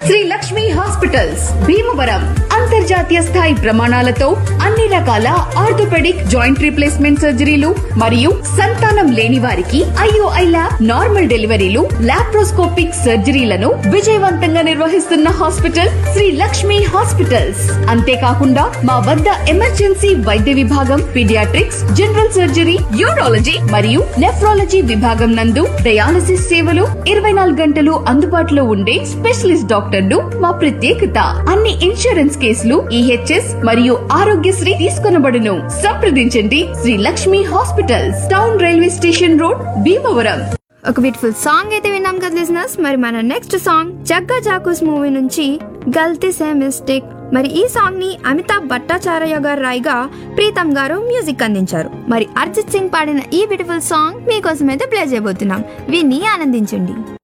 Shri Lakshmi hospitals Bhimavaram అంతర్జాతీయ స్థాయి ప్రమాణాలతో అన్ని రకాల ఆర్థోపెడిక్ జాయింట్ రీప్లేస్మెంట్ సర్జరీలు మరియు సంతానం లేని వారికి IOI ల్యాబ్ నార్మల్ డెలివరీలు లాప్రోస్కోపిక్ సర్జరీలను విజయవంతంగా నిర్వహిస్తున్న హాస్పిటల్ శ్రీ లక్ష్మి హాస్పిటల్స్. అంతేకాకుండా మా వద్ద ఎమర్జెన్సీ వైద్య విభాగం, పీడియాట్రిక్స్, జనరల్ సర్జరీ, యూరాలజీ మరియు నెఫ్రాలజీ విభాగం నందు డయాలసిస్ సేవలు 24 గంటలు అందుబాటులో ఉండే స్పెషలిస్ట్ డాక్టర్లు మా ప్రత్యేకత. అన్ని ఇన్సూరెన్స్ కేసులు EHS మరియు ఆరోగ్యశ్రీ తీసుకొనబడును. సంప్రదించండి Shri Lakshmi hospitals, town railway station road, Bhimavaram. ఒక బ్యూటిఫుల్ సాంగ్ అయితే విన్నాం కదా లిజనర్స్. మరి మన నెక్స్ట్ సాంగ్ జగ్గా జాకూస్ మూవీ నుంచి గల్తీ సే మిస్టేక్. మరి ఈ సాంగ్ ని అమితాబ్ భట్టాచార్య గారు రాయిగా ప్రీతం గారు మ్యూజిక్ అందించారు. మరి అర్జిత్ సింగ్ పాడిన ఈ బ్యూటిఫుల్ సాంగ్ మీకోసం అయితే ప్లే చేయబోతున్నాం. విని ఆనందించండి.